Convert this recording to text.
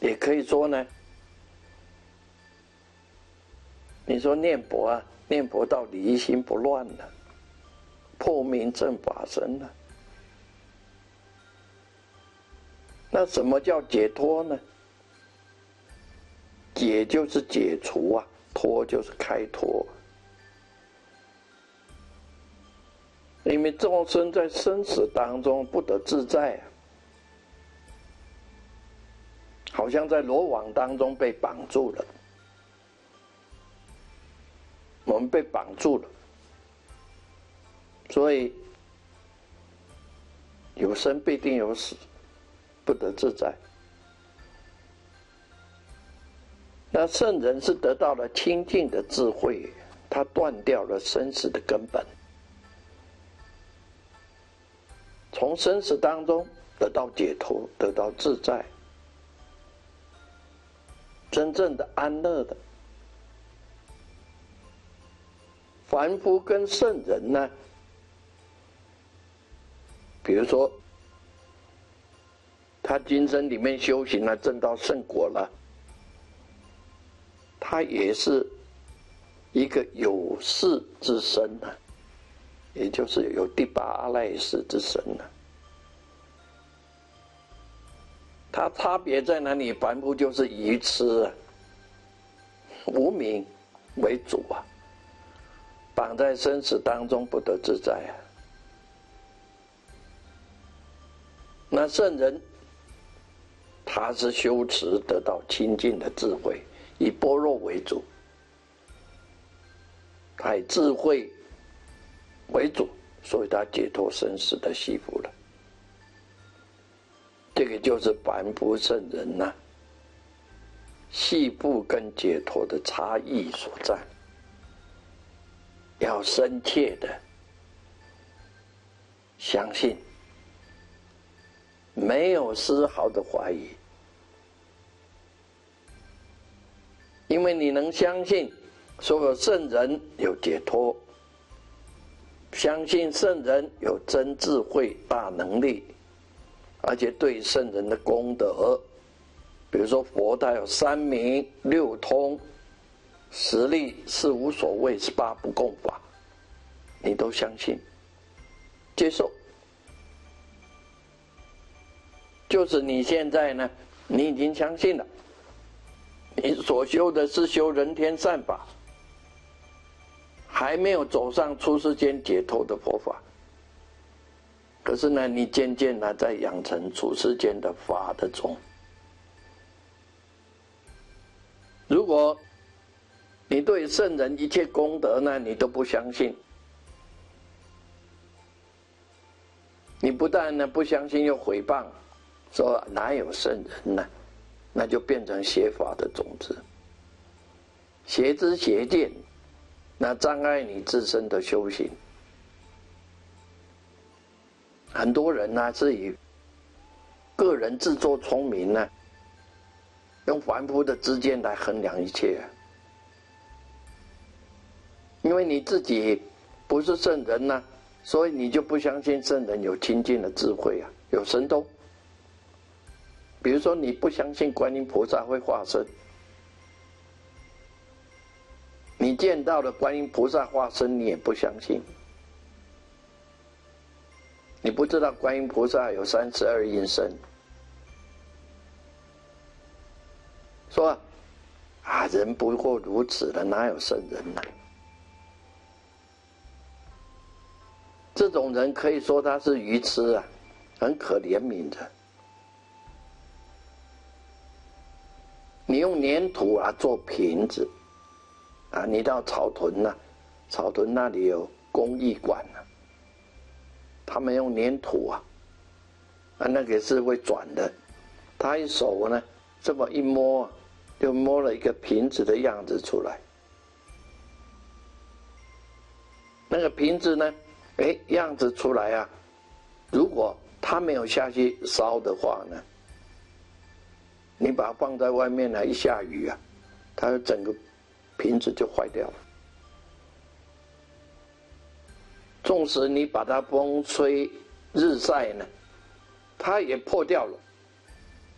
也可以说呢，你说念佛啊，念佛到离心不乱了，破明正法身了。那什么叫解脱呢？解就是解除啊，脱就是开脱。因为众生在生死当中不得自在啊，好像在罗网当中被绑住了。我们被绑住了，所以有生必定有死，不得自在。那圣人是得到了清净的智慧，他断掉了生死的根本，从生死当中得到解脱，得到自在，真正的安乐的。凡夫跟圣人呢，比如说他今生里面修行了，证到圣果了，他也是一个有识之身呢，也就是有第八阿赖识之身呢。他差别在哪里？凡夫就是愚痴啊，无明为主啊，绑在生死当中不得自在啊。那圣人他是修持得到清净的智慧，以般若为主，他以智慧为主，所以他解脱生死的系缚了。这个就是凡夫圣人呐，系缚跟解脱的差异所在。要深切的相信，没有丝毫的怀疑，因为你能相信所有圣人有解脱，相信圣人有真智慧、大能力，而且对圣人的功德，比如说佛他有三明六通十力是无所谓18不共法，你都相信接受。就是你现在呢，你已经相信了，你所修的是修人天善法，还没有走上出世间解脱的佛法，可是呢，你渐渐的在养成出世间的法的种。如果你对圣人一切功德呢，你都不相信，你不但呢不相信，又诽谤，说哪有圣人呢？那就变成邪法的种子，邪知邪见，那障碍你自身的修行。很多人呢是以个人自作聪明呢，用凡夫的知见来衡量一切啊。因为你自己不是圣人呐，所以你就不相信圣人有清净的智慧啊，有神通。比如说，你不相信观音菩萨会化身，你见到了观音菩萨化身，你也不相信。你不知道观音菩萨有32应身，说啊，人不过如此了，哪有圣人呢？这种人可以说他是愚痴啊，很可怜悯的。你用粘土啊做瓶子啊，你到草屯啊，草屯那里有工艺馆啊，他们用粘土啊，那个是会转的，他一手呢这么一摸，就摸了一个瓶子的样子出来。那个瓶子呢，样子出来啊，如果他没有下去烧的话呢，你把它放在外面呢，一下雨啊，它整个瓶子就坏掉了。纵使你把它风吹日晒呢，它也破掉了。